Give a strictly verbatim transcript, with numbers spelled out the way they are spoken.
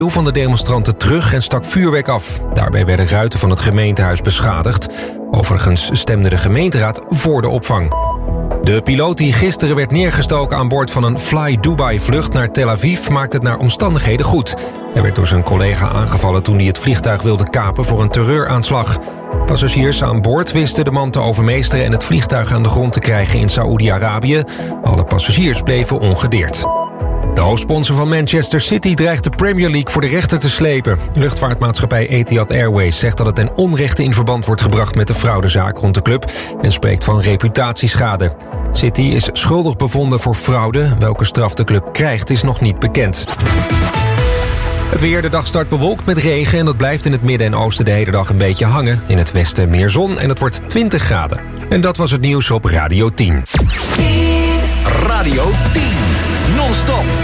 van de demonstranten terug en stak vuurwerk af. Daarbij werden ruiten van het gemeentehuis beschadigd. Overigens stemde de gemeenteraad voor de opvang. De piloot die gisteren werd neergestoken aan boord van een Fly Dubai-vlucht naar Tel Aviv maakt het naar omstandigheden goed. Hij werd door zijn collega aangevallen toen hij het vliegtuig wilde kapen voor een terreuraanslag. Passagiers aan boord wisten de man te overmeesteren en het vliegtuig aan de grond te krijgen in Saoedi-Arabië. Alle passagiers bleven ongedeerd. De hoofdsponsor van Manchester City dreigt de Premier League voor de rechter te slepen. Luchtvaartmaatschappij Etihad Airways zegt dat het ten onrechte in verband wordt gebracht met de fraudezaak rond de club en spreekt van reputatieschade. City is schuldig bevonden voor fraude. Welke straf de club krijgt is nog niet bekend. Het weer, de dag start bewolkt met regen en dat blijft in het midden en oosten de hele dag een beetje hangen. In het westen meer zon en het wordt twintig graden. En dat was het nieuws op Radio tien. Radio tien. Non-stop.